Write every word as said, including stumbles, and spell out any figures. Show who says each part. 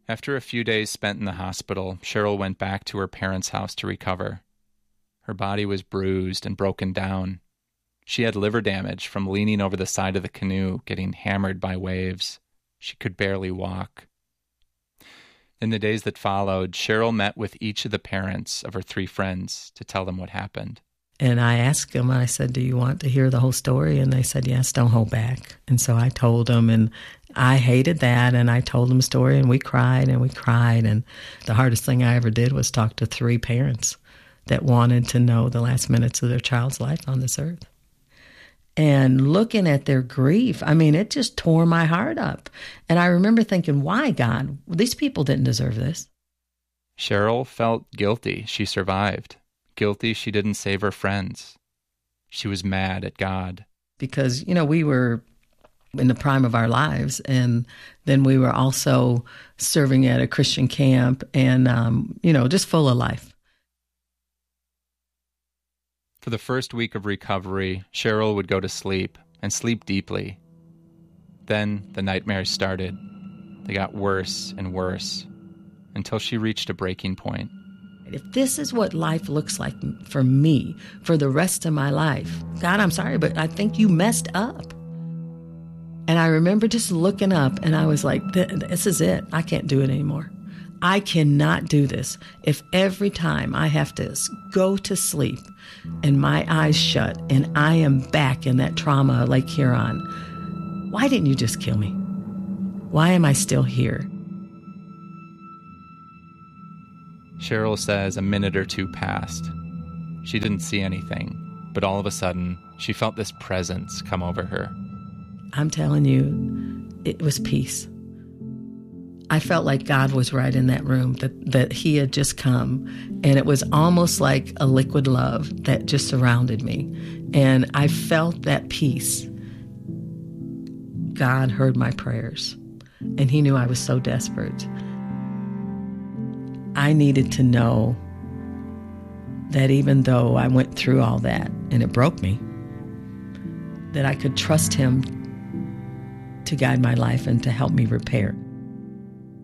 Speaker 1: After a few days spent in the hospital, Cheryl went back to her parents' house to recover. Her body was bruised and broken down. She had liver damage from leaning over the side of the canoe, getting hammered by waves. She could barely walk. In the days that followed, Cheryl met with each of the parents of her three friends to tell them what happened.
Speaker 2: And I asked them, I said, do you want to hear the whole story? And they said, yes, don't hold back. And so I told them, and I hated that, and I told them the story, and we cried, and we cried. And the hardest thing I ever did was talk to three parents that wanted to know the last minutes of their child's life on this earth. And looking at their grief, I mean, it just tore my heart up. And I remember thinking, why, God? These people didn't deserve this.
Speaker 1: Cheryl felt guilty she survived. Guilty she didn't save her friends. She was mad at God.
Speaker 2: Because, you know, we were in the prime of our lives, and then we were also serving at a Christian camp and, um, you know, just full of life.
Speaker 1: For the first week of recovery, Cheryl would go to sleep and sleep deeply. Then the nightmares started. They got worse and worse until she reached a breaking point.
Speaker 2: If this is what life looks like for me for the rest of my life, God, I'm sorry, but I think you messed up. And I remember just looking up, and I was like, this is it. I can't do it anymore. I cannot do this. If every time I have to go to sleep and my eyes shut and I am back in that trauma Lake Huron, why didn't you just kill me? Why am I still here?
Speaker 1: Cheryl says a minute or two passed. She didn't see anything, but all of a sudden, she felt this presence come over her.
Speaker 2: I'm telling you, it was peace. I felt like God was right in that room, that, that he had just come, and it was almost like a liquid love that just surrounded me. And I felt that peace. God heard my prayers, and he knew I was so desperate. I needed to know that even though I went through all that and it broke me, that I could trust him to guide my life and to help me repair.